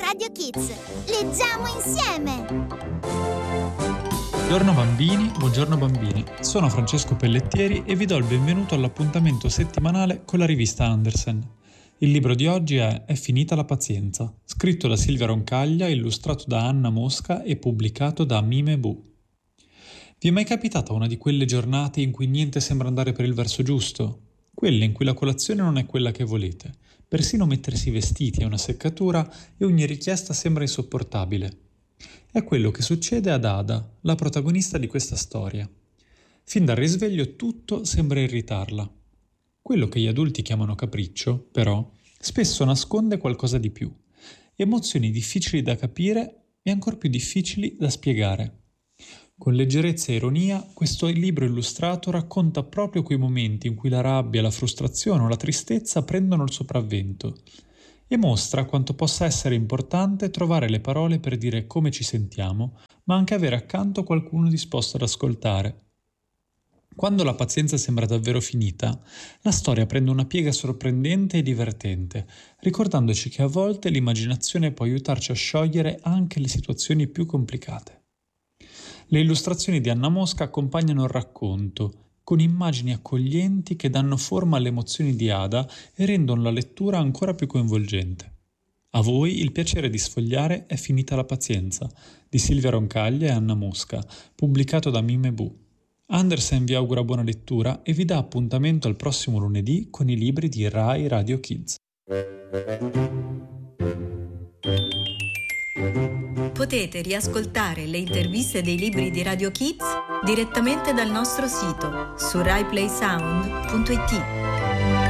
Radio Kids. Leggiamo insieme! Buongiorno bambini, sono Francesco Pellettieri e vi do il benvenuto all'appuntamento settimanale con la rivista Andersen. Il libro di oggi è finita la pazienza, scritto da Silvia Roncaglia, illustrato da Anna Mosca e pubblicato da Mime Bu. Vi è mai capitata una di quelle giornate in cui niente sembra andare per il verso giusto? Quelle in cui la colazione non è quella che volete. Persino mettersi i vestiti è una seccatura e ogni richiesta sembra insopportabile. È quello che succede ad Ada, la protagonista di questa storia. Fin dal risveglio tutto sembra irritarla. Quello che gli adulti chiamano capriccio, però, spesso nasconde qualcosa di più. Emozioni difficili da capire e ancor più difficili da spiegare. Con leggerezza e ironia, questo libro illustrato racconta proprio quei momenti in cui la rabbia, la frustrazione o la tristezza prendono il sopravvento e mostra quanto possa essere importante trovare le parole per dire come ci sentiamo, ma anche avere accanto qualcuno disposto ad ascoltare. Quando la pazienza sembra davvero finita, la storia prende una piega sorprendente e divertente, ricordandoci che a volte l'immaginazione può aiutarci a sciogliere anche le situazioni più complicate. Le illustrazioni di Anna Mosca accompagnano il racconto, con immagini accoglienti che danno forma alle emozioni di Ada e rendono la lettura ancora più coinvolgente. A voi il piacere di sfogliare È finita la pazienza, di Silvia Roncaglia e Anna Mosca, pubblicato da Mime Bu. Andersen vi augura buona lettura e vi dà appuntamento al prossimo lunedì con i libri di Rai Radio Kids. Potete riascoltare le interviste dei libri di Radio Kids direttamente dal nostro sito su raiplaysound.it.